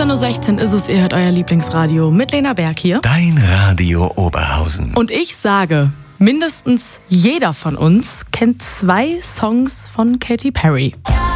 19:16 Uhr ist es, ihr hört euer Lieblingsradio mit Lena Berg hier. Dein Radio Oberhausen. Und ich sage, mindestens jeder von uns kennt 2 Songs von Katy Perry.